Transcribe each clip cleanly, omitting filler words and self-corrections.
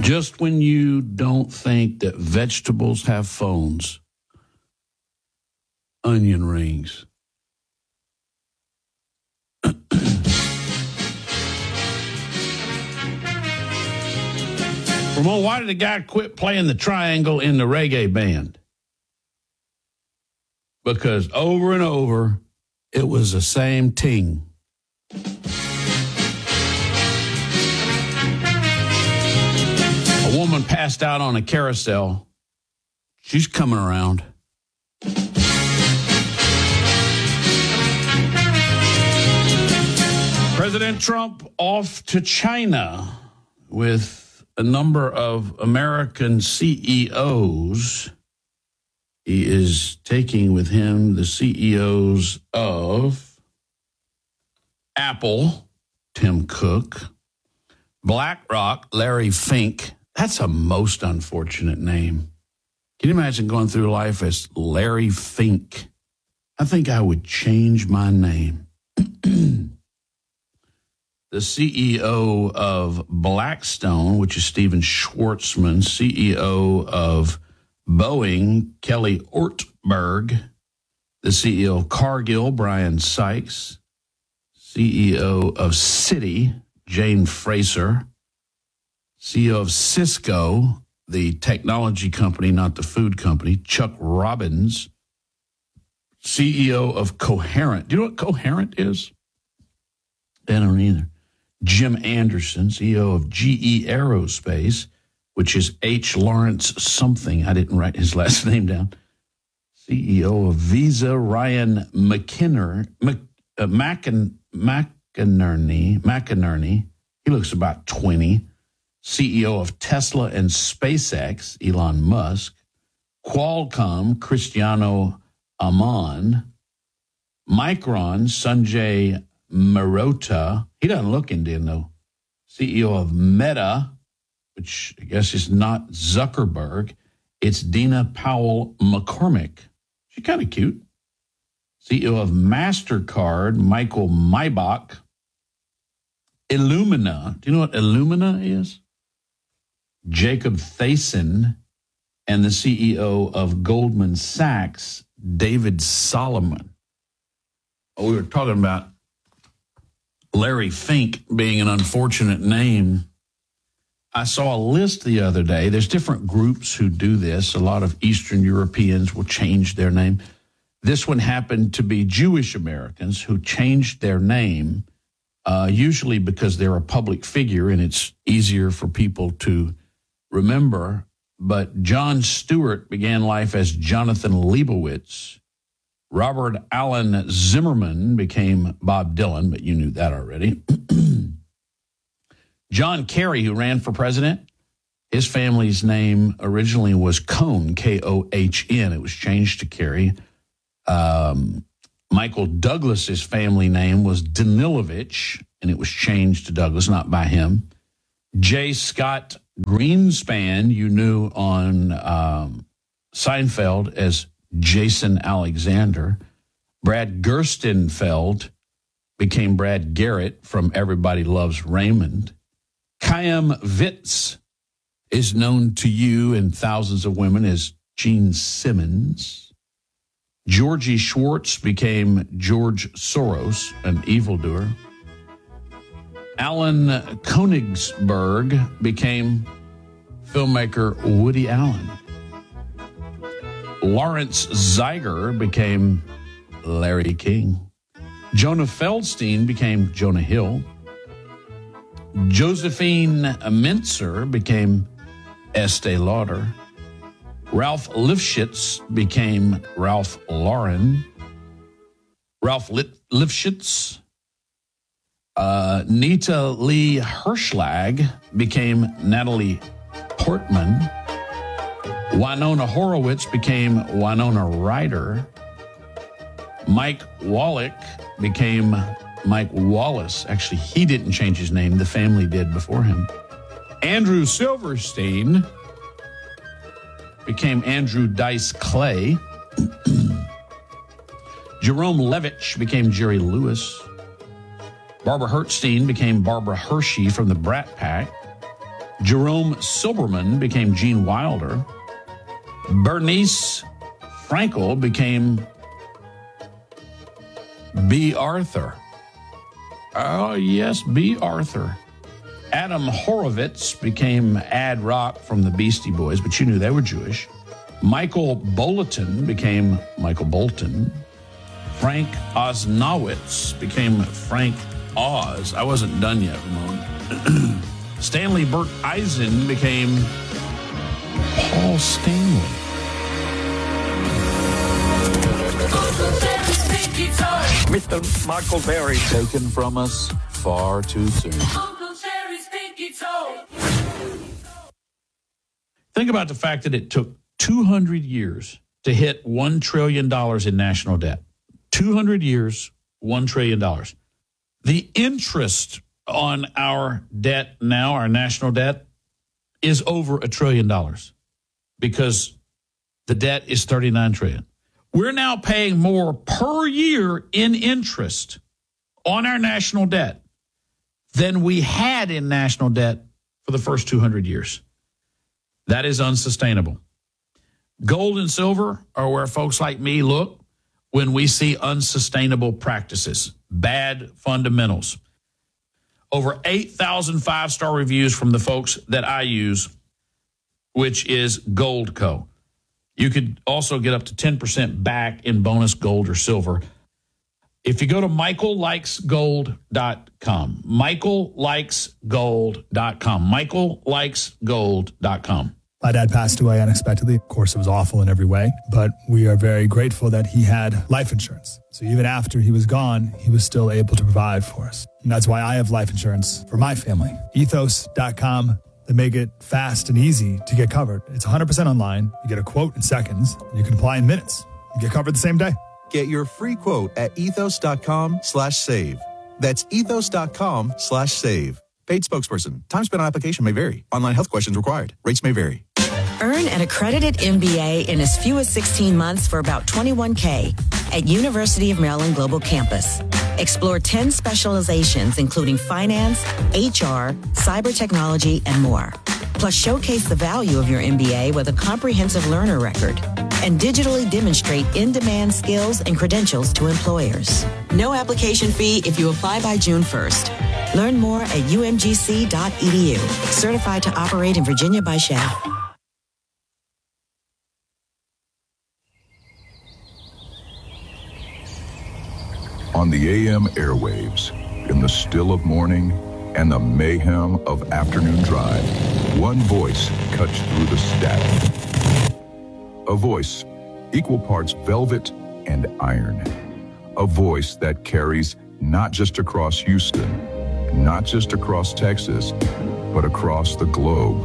Just when you don't think that vegetables have phones, onion rings. Ramon, why did the guy quit playing the triangle in the reggae band? Because over and over, it was the same ting. A woman passed out on a carousel. She's coming around. President Trump off to China with a number of American CEOs. He is taking with him the CEOs of Apple, Tim Cook, BlackRock, Larry Fink. That's a most unfortunate name. Can you imagine going through life as Larry Fink? I think I would change my name. The CEO of Blackstone, which is Steven Schwartzman, CEO of Boeing, Kelly Ortberg, the CEO of Cargill, Brian Sykes, CEO of Citi, Jane Fraser, CEO of Cisco, the technology company, not the food company, Chuck Robbins, CEO of Coherent. Do you know what Coherent is? I don't either. Jim Anderson, CEO of GE Aerospace, which is H. Lawrence something. I didn't write his last name down. CEO of Visa, Ryan McInerney. He looks about 20. CEO of Tesla and SpaceX, Elon Musk. Qualcomm, Cristiano Amon. Micron, Sanjay Mehrotra. He doesn't look Indian, though. CEO of Meta, which I guess is not Zuckerberg. It's Dina Powell McCormick. She's kind of cute. CEO of MasterCard, Michael Maybach. Illumina. Do you know what Illumina is? Jacob Thaysen. And the CEO of Goldman Sachs, David Solomon. We were talking about Larry Fink being an unfortunate name. I saw a list the other day. There's different groups who do this. A lot of Eastern Europeans will change their name. This one happened to be Jewish Americans who changed their name, usually because they're a public figure and it's easier for people to remember. But John Stewart began life as Jonathan Leibowitz. Robert Allen Zimmerman became Bob Dylan, but you knew that already. John Kerry, who ran for president, his family's name originally was Cohn, K-O-H-N. It was changed to Kerry. Michael Douglas's family name was Danilovich, and it was changed to Douglas, not by him. J. Scott Greenspan, you knew on Seinfeld as Jason Alexander. Brad Gerstenfeld became Brad Garrett from Everybody Loves Raymond. Chaim Vitz is known to you and thousands of women as Gene Simmons. Georgie Schwartz became George Soros, an evildoer. Alan Konigsberg became filmmaker Woody Allen. Lawrence Zeiger became Larry King. Jonah Feldstein became Jonah Hill. Josephine Mintzer became Estee Lauder. Ralph Lifshitz became Ralph Lauren. Ralph Lifshitz. Nita Lee Hirschlag became Natalie Portman. Winona Horowitz became Winona Ryder. Mike Wallach became Mike Wallace. Actually, he didn't change his name. The family did before him. Andrew Silverstein became Andrew Dice Clay. Jerome Levitch became Jerry Lewis. Barbara Hertzstein became Barbara Hershey from the Brat Pack. Jerome Silberman became Gene Wilder. Bernice Frankel became B. Arthur. Oh, yes, B. Arthur. Adam Horovitz became Ad Rock from the Beastie Boys, but you knew they were Jewish. Michael Bolton became Michael Bolton. Frank Osnowitz became Frank Oz. I wasn't done yet, Ramon. Stanley Burt Eisen became Paul Stanley. Mr. Michael Berry. Taken from us far too soon. Think about the fact that it took 200 years to hit $1 trillion in national debt. 200 years, $1 trillion. The interest on our debt now, our national debt, is over $1 trillion because the debt is $39 trillion. We're now paying more per year in interest on our national debt than we had in national debt for the first 200 years. That is unsustainable. Gold and silver are where folks like me look when we see unsustainable practices, bad fundamentals. Over 8,000 five-star reviews from the folks that I use, which is Goldco. You could also get up to 10% back in bonus gold or silver. If you go to michaellikesgold.com, michaellikesgold.com, michaellikesgold.com. My dad passed away unexpectedly. Of course, it was awful in every way, but we are very grateful that he had life insurance. So even after he was gone, he was still able to provide for us. And that's why I have life insurance for my family. Ethos.com. They make it fast and easy to get covered. It's 100% online. You get a quote in seconds. You can apply in minutes. You get covered the same day. Get your free quote at ethos.com/save. That's ethos.com/save. Paid spokesperson. Time spent on application may vary. Online health questions required. Rates may vary. Earn an accredited MBA in as few as 16 months for about $21K at University of Maryland Global Campus. Explore 10 specializations, including finance, HR, cyber technology, and more. Plus, showcase the value of your MBA with a comprehensive learner record and digitally demonstrate in-demand skills and credentials to employers. No application fee if you apply by June 1st. Learn more at umgc.edu. Certified to operate in Virginia by Shell. On the AM airwaves, in the still of morning and the mayhem of afternoon drive, one voice cuts through the static. A voice, equal parts velvet and iron. A voice that carries not just across Houston, not just across Texas, but across the globe,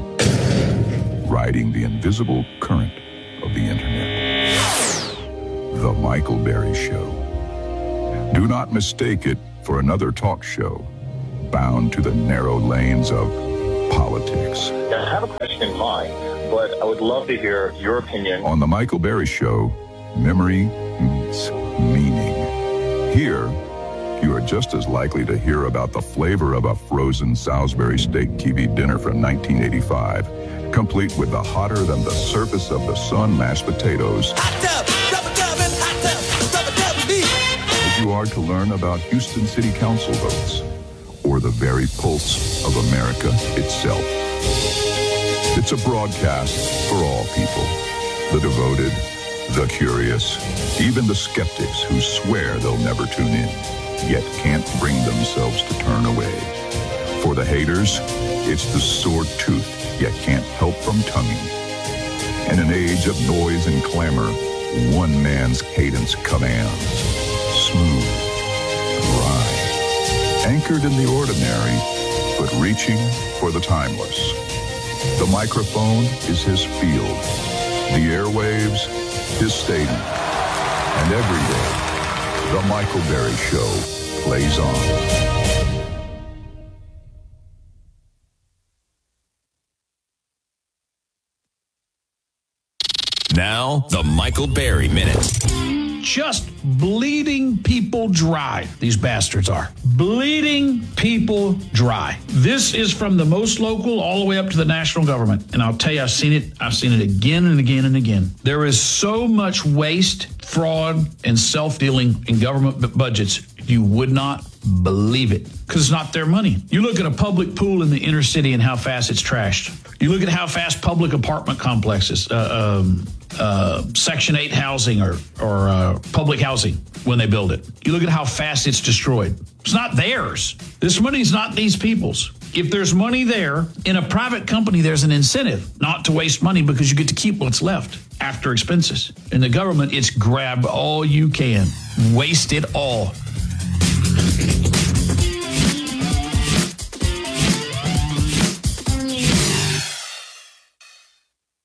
riding the invisible current of the internet. The Michael Berry Show. Do not mistake it for another talk show bound to the narrow lanes of politics. I have a question in mind, but I would love to hear your opinion. On The Michael Berry Show, memory meets meaning. Here, you are just as likely to hear about the flavor of a frozen Salisbury steak TV dinner from 1985, complete with the hotter than the surface of the sun mashed potatoes. Hot tub, rubber tub, and hot tub, rubber tub beef. As you are to learn about Houston City Council votes, or the very pulse of America itself. It's a broadcast for all people, the devoted, the curious, even the skeptics who swear they'll never tune in, yet can't bring themselves to turn away. For the haters, it's the sore tooth, yet can't help from tonguing. In an age of noise and clamor, one man's cadence commands. Smooth, dry, anchored in the ordinary, but reaching for the timeless. The microphone is his field, the airwaves, his stadium. And every day, The Michael Berry Show plays on. Now, the Michael Berry Minute. just bleeding people dry. These bastards are bleeding people dry. This is from the most local all the way up to the national government. And I'll tell you, I've seen it again and again and again. There is so much waste, fraud, and self-dealing in government budgets, you would not believe it, because it's not their money. You look at a public pool in the inner city and how fast it's trashed. You look at how fast public apartment complexes, Section 8 housing or public housing, when they build it. You look at how fast it's destroyed. It's not theirs. This money is not these people's. If there's money there, in a private company, there's an incentive not to waste money because you get to keep what's left after expenses. In the government, it's grab all you can, waste it all.